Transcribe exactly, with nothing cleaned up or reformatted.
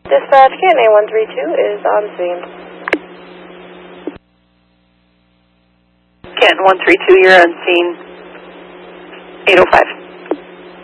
Dispatch, Canton one three two is on scene. Canton one three two, you're on scene. eight oh five.